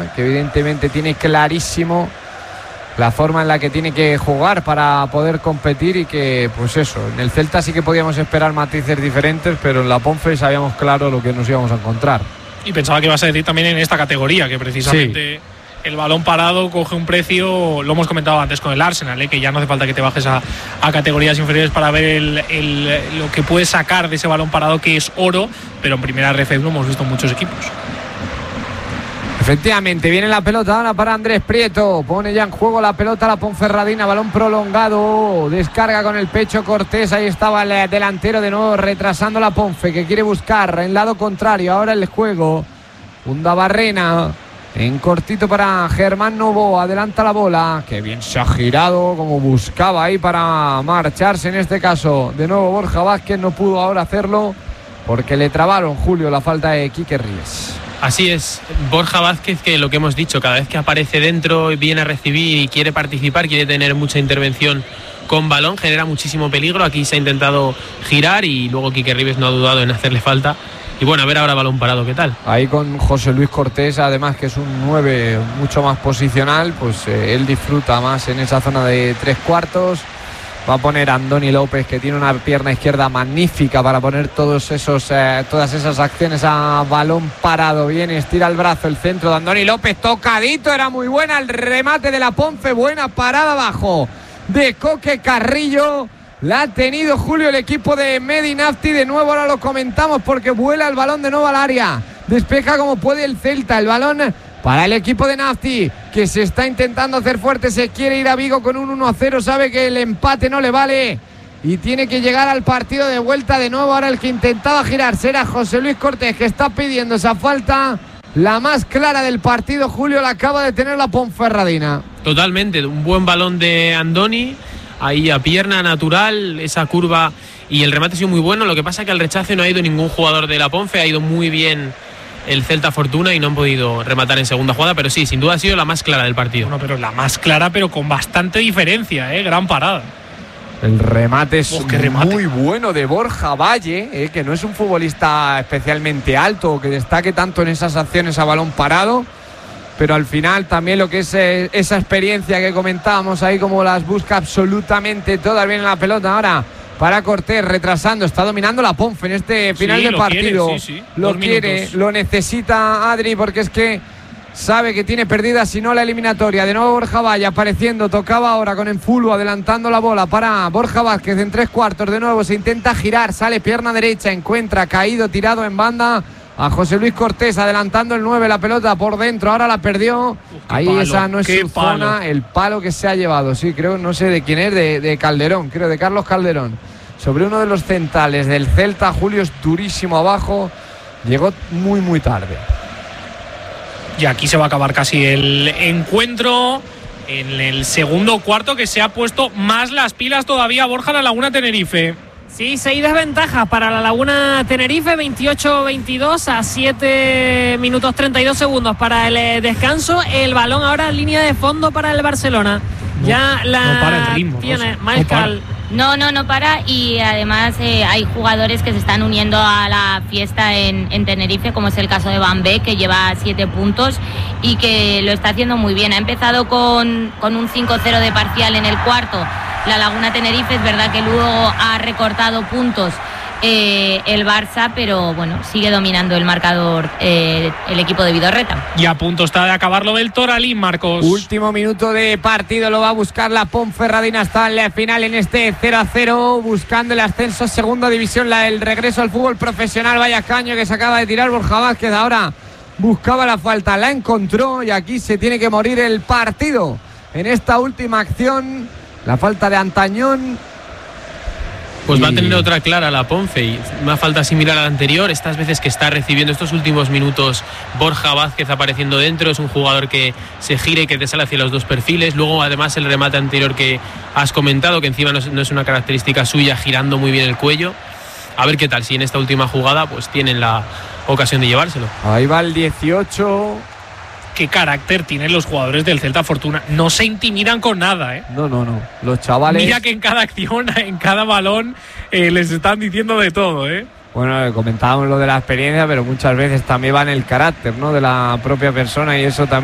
Fortuna, que evidentemente tiene clarísimo la forma en la que tiene que jugar para poder competir, y que pues eso, en el Celta sí que podíamos esperar matices diferentes, pero en la Ponfe sabíamos claro lo que nos íbamos a encontrar. Y pensaba que ibas a decir también en esta categoría, que precisamente el balón parado coge un precio, lo hemos comentado antes con el Arsenal, que ya no hace falta que te bajes a categorías inferiores para ver lo que puedes sacar de ese balón parado, que es oro, pero en primera ref no hemos visto muchos equipos. Efectivamente, viene la pelota ahora para Andrés Prieto, pone ya en juego la pelota la Ponferradina, balón prolongado, descarga con el pecho Cortés, ahí estaba el delantero de nuevo retrasando la Ponfe, que quiere buscar en lado contrario, ahora el juego, Undabarrena, en cortito para Germán Novoa, adelanta la bola, que bien se ha girado, como buscaba ahí para marcharse, en este caso, de nuevo Borja Vázquez, no pudo ahora hacerlo, porque le trabaron, Julio, la falta de Quique Ríos. Así es, Borja Vázquez, que lo que hemos dicho, cada vez que aparece dentro, viene a recibir y quiere participar, quiere tener mucha intervención con balón, genera muchísimo peligro. Aquí se ha intentado girar y luego Quique Ríos no ha dudado en hacerle falta. Y bueno, a ver ahora balón parado, ¿qué tal? Ahí con José Luis Cortés, además que es un 9 mucho más posicional, pues él disfruta más en esa zona de tres cuartos. Va a poner a Andoni López, que tiene una pierna izquierda magnífica para poner todas esas acciones a balón parado. Bien, estira el brazo, el centro de Andoni López, tocadito, era muy buena el remate de la Ponfe, buena parada abajo de Coque Carrillo. La ha tenido, Julio, el equipo de Medi Nafti. De nuevo ahora lo comentamos porque vuela el balón de nuevo al área. Despeja como puede el Celta, el balón para el equipo de Nafti, que se está intentando hacer fuerte, se quiere ir a Vigo con un 1-0, sabe que el empate no le vale y tiene que llegar al partido de vuelta. De nuevo ahora el que intentaba girar será José Luis Cortés, que está pidiendo esa falta, la más clara del partido, Julio, la acaba de tener la Ponferradina. Totalmente, un buen balón de Andoni, ahí a pierna natural, esa curva, y el remate ha sido muy bueno. Lo que pasa es que al rechace no ha ido ningún jugador de la Ponfe, ha ido muy bien el Celta Fortuna y no han podido rematar en segunda jugada, pero sí, sin duda ha sido la más clara del partido. Bueno, pero la más clara, pero con bastante diferencia, gran parada. El remate es muy bueno de Borja Valle, que no es un futbolista especialmente alto o que destaque tanto en esas acciones a balón parado, pero al final también lo que es esa experiencia que comentábamos ahí, como las busca absolutamente todas. Bien en la pelota ahora para Cortés, retrasando, está dominando la Ponfe en este final de partido. Lo quiere, lo necesita Adri, porque es que sabe que tiene perdida si no la eliminatoria. De nuevo Borja Valle apareciendo, tocaba ahora con Enfulu, adelantando la bola para Borja Vázquez en tres cuartos. De nuevo se intenta girar, sale pierna derecha, encuentra caído, tirado en banda a José Luis Cortés, adelantando el 9, la pelota por dentro, ahora la perdió. Ahí palo, esa no es su zona, el palo que se ha llevado, sí, creo, no sé de quién es, de Calderón, creo, de Carlos Calderón, sobre uno de los centrales del Celta. Julio, es durísimo abajo, llegó muy muy tarde. Y aquí se va a acabar casi el encuentro en el segundo cuarto, que se ha puesto más las pilas todavía Borja la Laguna Tenerife. Sí, 6 desventajas para la Laguna Tenerife, 28-22 a 7 minutos 32 segundos para el descanso. El balón ahora en línea de fondo para el Barcelona. Ya la no para el ritmo, tiene Maiscal. No para, y además hay jugadores que se están uniendo a la fiesta en Tenerife, como es el caso de Van Beek, que lleva 7 puntos y que lo está haciendo muy bien. Ha empezado con un 5-0 de parcial en el cuarto. La Laguna Tenerife, es verdad que luego ha recortado puntos el Barça, pero bueno, sigue dominando el marcador el equipo de Vidorreta. Y a punto está de acabarlo del Toralín, Marcos. Último minuto de partido, lo va a buscar la Ponferradina hasta el final en este 0-0, buscando el ascenso a segunda división, el regreso al fútbol profesional. Vaya caño que se acaba de tirar Borja Vázquez, ahora buscaba la falta, la encontró y aquí se tiene que morir el partido en esta última acción. La falta de Antañón. Pues va a tener otra clara la Ponfe, y una falta similar a la anterior. Estas veces que está recibiendo estos últimos minutos Borja Vázquez apareciendo dentro, es un jugador que se gira y que te sale hacia los dos perfiles. Luego además el remate anterior que has comentado, que encima no es una característica suya, girando muy bien el cuello. A ver qué tal, si en esta última jugada pues tienen la ocasión de llevárselo. Ahí va el 18. Qué carácter tienen los jugadores del Celta Fortuna. No se intimidan con nada, No. Los chavales. Mira que en cada acción, en cada balón, les están diciendo de todo, Bueno, comentábamos lo de la experiencia, pero muchas veces también va en el carácter, ¿no?, de la propia persona, y eso también